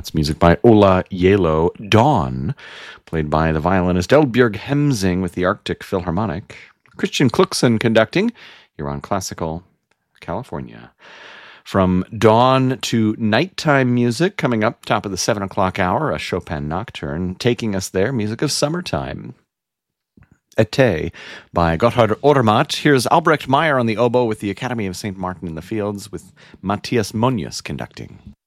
That's music by Ola Yelo. Dawn, played by the violinist Eldbjørg Hemsing with the Arctic Philharmonic. Christian Kluxen conducting here on Classical California. From dawn to nighttime music, coming up top of the 7 o'clock hour, a Chopin nocturne, taking us there, music of summertime. Été by Gotthard Odermatt. Here's Albrecht Meyer on the oboe with the Academy of St. Martin in the Fields with Matthias Monius conducting.